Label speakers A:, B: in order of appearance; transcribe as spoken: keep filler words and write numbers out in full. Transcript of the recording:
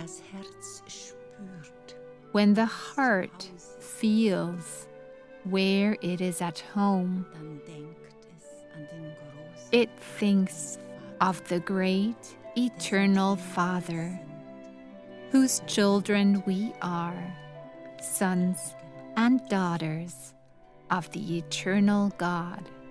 A: When the heart feels where it is at home, it thinks of the great eternal Father, whose children we are, sons and daughters of the eternal God.